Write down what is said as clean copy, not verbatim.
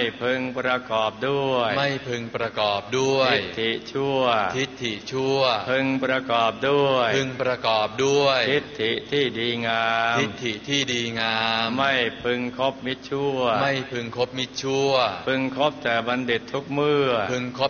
พึงประกอบด้วยไม่พึงประกอบด้วยทิฏฐิชั่วทิฏฐิชั่วพึงประกอบด้วยพึงประกอบด้วยทิฏฐิที่ดีงามทิฏฐิที่ดีงามไม่พึงคบมิตรชั่วไม่พึงคบมิตรชั่วพึงคบแต่บัณฑิตทุกเมื่อพึงคบ